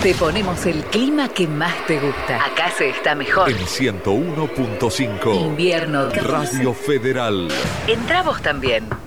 Te ponemos el clima que más te gusta. Acá se está mejor. En 101.5. Invierno. Radio Federal. Entra vos también.